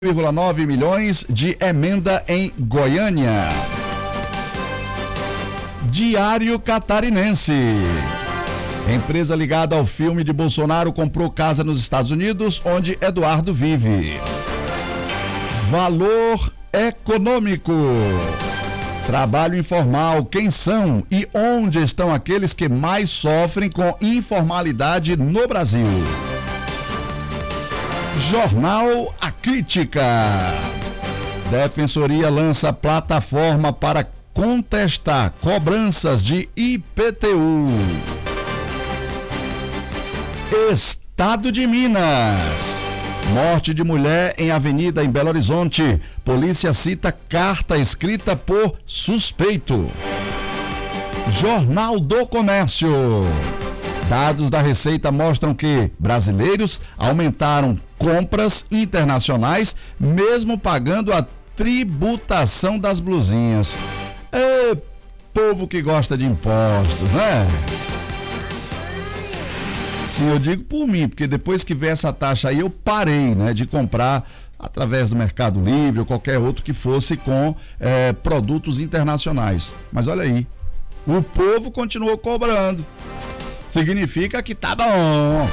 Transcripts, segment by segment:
1,9 milhões de emenda em Goiânia. Diário Catarinense. Empresa ligada ao filme de Bolsonaro comprou casa nos Estados Unidos, onde Eduardo vive. Valor Econômico. Trabalho informal, quem são e onde estão aqueles que mais sofrem com informalidade no Brasil? Jornal A Crítica. Defensoria lança plataforma para contestar cobranças de IPTU. Estado de Minas. Morte de mulher em avenida em Belo Horizonte. Polícia cita carta escrita por suspeito. Jornal do Comércio. Dados da Receita mostram que brasileiros aumentaram compras internacionais, mesmo pagando a tributação das blusinhas. É povo que gosta de impostos, né? Sim, eu digo por mim, porque depois que veio essa taxa aí, eu parei, né, de comprar através do Mercado Livre ou qualquer outro que fosse com produtos internacionais. Mas olha aí, o povo continuou cobrando. Significa que tá bom.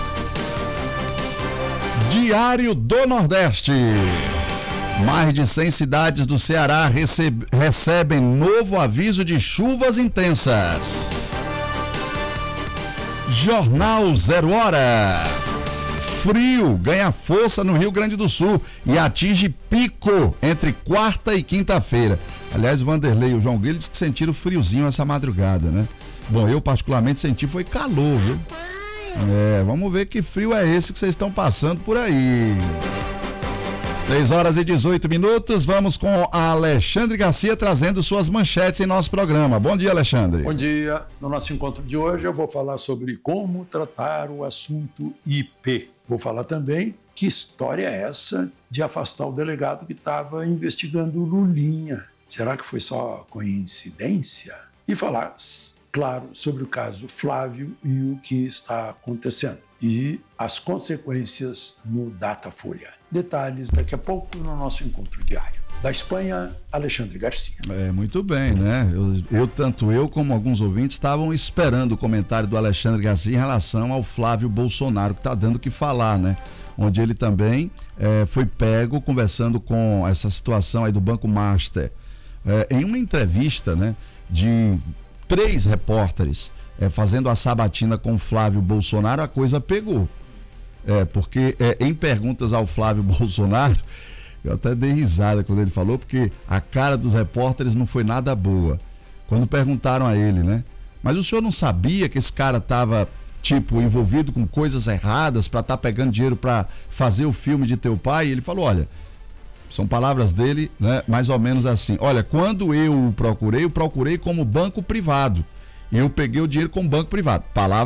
Diário do Nordeste. Mais de 100 cidades do Ceará recebem novo aviso de chuvas intensas. Jornal 0 Hora. Frio ganha força no Rio Grande do Sul e atinge pico entre quarta e quinta-feira. Aliás, o Vanderlei e o João Grilo dizem que sentiram friozinho essa madrugada, né? Bom, eu particularmente senti foi calor, viu? Vamos ver que frio é esse que vocês estão passando por aí. 6h18, vamos com a Alexandre Garcia trazendo suas manchetes em nosso programa. Bom dia, Alexandre. Bom dia. No nosso encontro de hoje eu vou falar sobre como tratar o assunto IP. Vou falar também que história é essa de afastar o delegado que estava investigando o Lulinha. Será que foi só coincidência? E falar, claro, sobre o caso Flávio e o que está acontecendo. E as consequências no Datafolha. Detalhes daqui a pouco no nosso encontro diário. Da Espanha, Alexandre Garcia. Muito bem, né? Tanto eu como alguns ouvintes estavam esperando o comentário do Alexandre Garcia em relação ao Flávio Bolsonaro, que está dando o que falar, né? Onde ele também foi pego conversando com essa situação aí do Banco Master. Em uma entrevista, né, de 3 repórteres fazendo a sabatina com o Flávio Bolsonaro, a coisa pegou. Porque em perguntas ao Flávio Bolsonaro, eu até dei risada quando ele falou, porque a cara dos repórteres não foi nada boa. Quando perguntaram a ele, né? Mas o senhor não sabia que esse cara estava, envolvido com coisas erradas para estar pegando dinheiro para fazer o filme de teu pai? E ele falou, olha, são palavras dele, né? Mais ou menos assim, olha, quando eu procurei como banco privado. E eu peguei o dinheiro como banco privado. Palavra